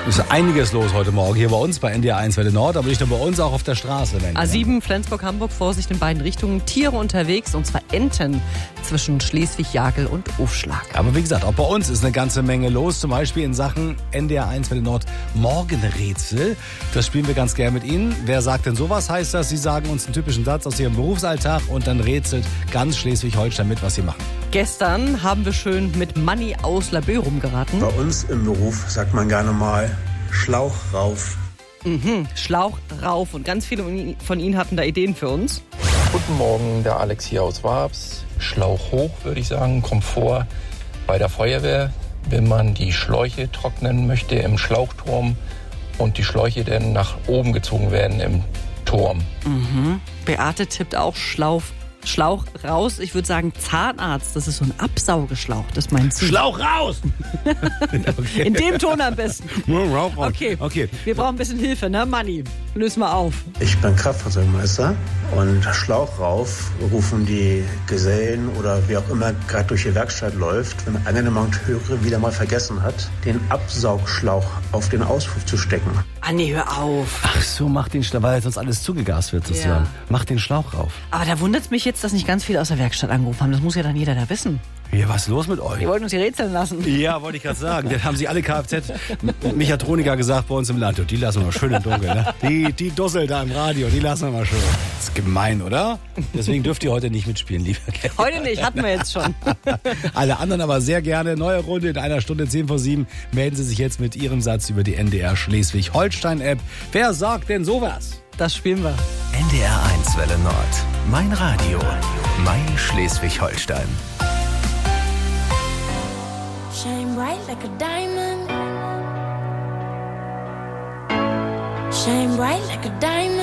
Ist einiges los heute Morgen hier bei uns bei NDR 1 Welle Nord, aber nicht nur bei uns, auch auf der Straße. A7 Flensburg-Hamburg, Vorsicht in beiden Richtungen. Tiere unterwegs, und zwar Enten zwischen Schleswig-Jagel und Ufschlag. Aber wie gesagt, auch bei uns ist eine ganze Menge los. Zum Beispiel in Sachen NDR 1 Welle Nord Morgenrätsel. Das spielen wir ganz gerne mit Ihnen. Wer sagt denn sowas? Heißt das, Sie sagen uns einen typischen Satz aus Ihrem Berufsalltag und dann rätselt ganz Schleswig-Holstein mit, was Sie machen. Gestern haben wir schön mit Manni aus Laboe rumgeraten. Bei uns im Beruf sagt man gerne mal Schlauch rauf. Schlauch rauf, und ganz viele von Ihnen hatten da Ideen für uns. Guten Morgen, der Alex hier aus Wabs. Schlauch hoch, würde ich sagen, Komfort bei der Feuerwehr, wenn man die Schläuche trocknen möchte im Schlauchturm und die Schläuche dann nach oben gezogen werden im Turm. Beate tippt auch Schlauch raus. Ich würde sagen Zahnarzt. Das ist so ein Absaugeschlauch. Das meint sie. Schlauch raus! In dem Ton am besten. Raus. Okay. Wir brauchen ein bisschen Hilfe, ne, Manni? Löse mal auf. Ich bin Kraftfahrzeugmeister und Schlauch rauf rufen die Gesellen oder wer auch immer gerade durch die Werkstatt läuft, wenn einer der Monteure wieder mal vergessen hat, den Absaugschlauch auf den Auspuff zu stecken. Anni, hör auf. Ach so, mach den Schlauch, weil sonst alles zugegast wird sozusagen. Ja. Mach den Schlauch rauf. Aber da wundert es mich jetzt, dass nicht ganz viele aus der Werkstatt angerufen haben. Das muss ja dann jeder da wissen. Hier, was ist los mit euch? Die wollten uns hier rätseln lassen. Ja, wollte ich gerade sagen. Das haben sie alle Kfz-Mechatroniker gesagt bei uns im Land. Die lassen wir mal schön im Dunkeln. Ne? Die Dussel da im Radio, die lassen wir mal schön. Das ist gemein, oder? Deswegen dürft ihr heute nicht mitspielen, lieber Geld. Heute nicht, hatten wir jetzt schon. Alle anderen aber sehr gerne. Neue Runde in einer Stunde 10:10. Melden Sie sich jetzt mit Ihrem Satz über die NDR Schleswig-Holstein-App. Wer sagt denn sowas? Das spielen wir. NDR 1 Welle Nord. Mein Radio. Mein Schleswig-Holstein. Shine bright like a diamond. Shine bright like a diamond.